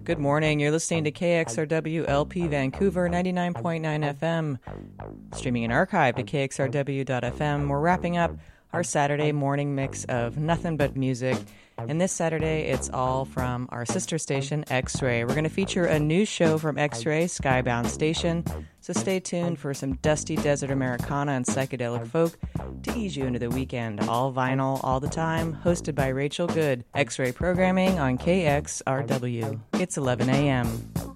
Good morning. You're listening to KXRW LP Vancouver 99.9 FM. Streaming and archived at KXRW.FM. We're wrapping up our Saturday morning mix of nothing but music. And this Saturday, it's all from our sister station, X-Ray. We're going to feature a new show from X-Ray, Skybound Station. So stay tuned for some dusty desert Americana and psychedelic folk to ease you into the weekend. All vinyl, all the time. Hosted by Rachel Good. X-Ray programming on KXRW. It's 11 a.m.